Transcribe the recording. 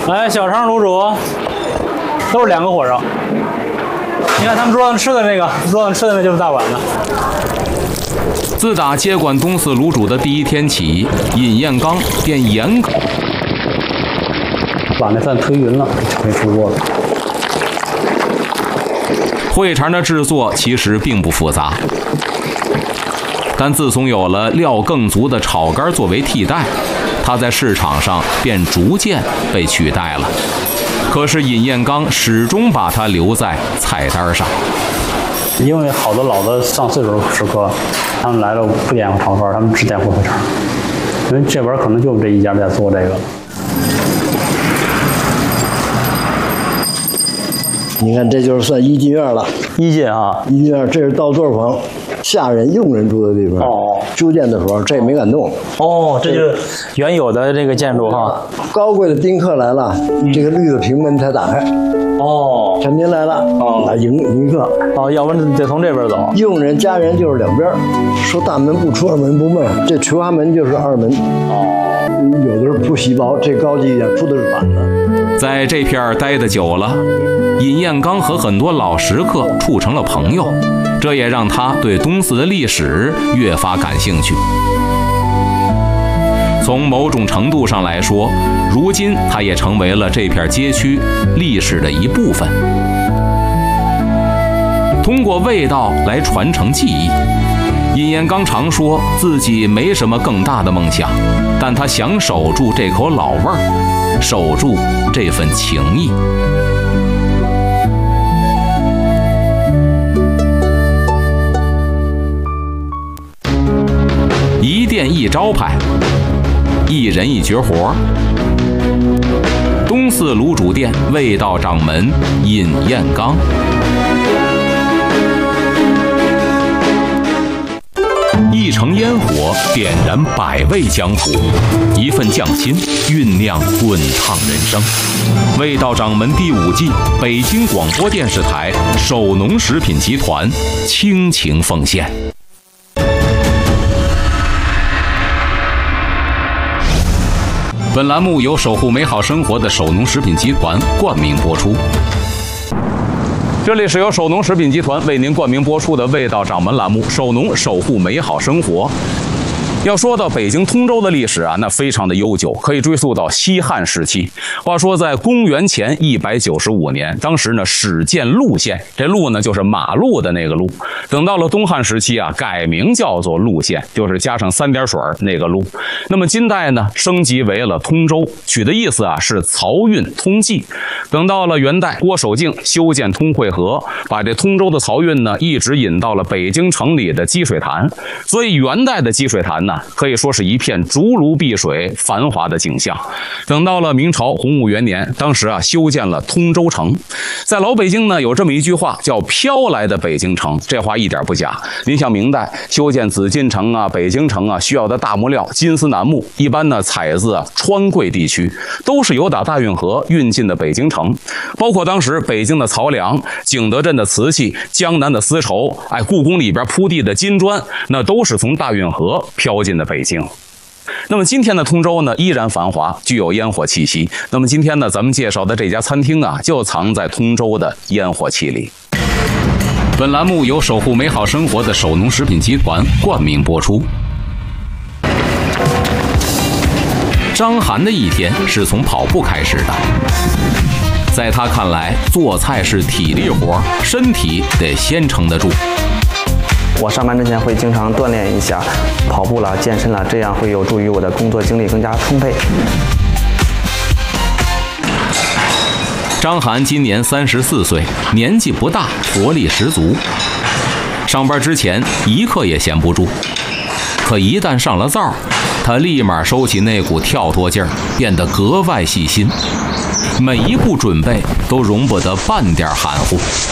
来，小肠卤煮都是2个火烧。你看他们桌上吃的那个，就是大碗的。 自打接管东四卤煮的第1天起，尹彦刚便严格把那饭推匀了，就可以出锅了。 烩肠的制作其实并不复杂，但自从有了料更足的炒肝作为替代，它在市场上便逐渐被取代了。可是尹彦刚始终把它留在菜单上。 因为好多老的上岁数食客，他们来了不点炒饭，他们只点烩肠，因为这边可能就这一家在做这个。 你看，这就是算1进院了。 1进啊 ，1进院，这是到座房，下人、佣人住的地方。哦，修建的时候这也没敢动。 哦，这就是原有的这个建筑哈。 高贵的宾客来了，这个绿的平门才打开。哦，陈您来了，来迎客。 哦，要不然得从这边走。 佣人、家人就是两边，说大门不出，二门不迈，这垂花门就是2门。哦，有的是不洗包，这高级一点，出的是板的。 在这片待得久了，尹彦刚和很多老食客处成了朋友，这也让他对东四的历史越发感兴趣。从某种程度上来说，如今它也成为了这片街区历史的一部分。通过味道来传承记忆，尹彦刚常说自己没什么更大的梦想，但他想守住这口老味儿，守住这份情谊。一店一招牌，一人一绝活。东四卤煮店味道掌门尹彦刚。一城烟火点燃百味江湖，一份匠心酝酿滚烫人生。味道掌门第5季，北京广播电视台首农食品集团倾情奉献。本栏目由守护美好生活的首农食品集团冠名播出。这里是由首农食品集团为您冠名播出的味道掌门栏目，首农守护美好生活。要说到北京通州的历史啊，那非常的悠久，可以追溯到西汉时期。话说在公元前195年，当时呢始建陆县，这陆呢就是马路的那个路。等到了东汉时期啊，改名叫做陆县，就是加上3点水那个陆。那么金代呢升级为了通州，取的意思啊是漕运通济。等到了元代，郭守敬修建通惠河，把这通州的漕运呢一直引到了北京城里的积水潭。所以元代的积水潭呢可以说是一片竹炉碧水、繁华的景象。等到了明朝洪武元年，当时啊修建了通州城。在老北京呢有这么一句话叫飘来的北京城，这话一点不假。您像明代修建紫禁城啊、北京城啊需要的大木料金丝楠木，一般呢采自川贵地区，都是由打大运河运进的北京城。包括当时北京的漕粮、景德镇的瓷器、江南的丝绸，故宫里边铺地的金砖，那都是从大运河飘进的北京。那么今天的通州呢依然繁华，具有烟火气息。那么今天呢咱们介绍的这家餐厅啊，就藏在通州的烟火气里。本栏目由守护美好生活的首农食品集团冠名播出。张涵的一天是从跑步开始的。在他看来，做菜是体力活，身体得先撑得住。 我上班之前会经常锻炼一下，跑步了、健身了，这样会有助于我的工作精力更加充沛。 张涵今年34岁，年纪不大，活力十足。上班之前一刻也闲不住，可一旦上了灶，他立马收起那股跳脱劲儿，变得格外细心。每一步准备都容不得半点含糊。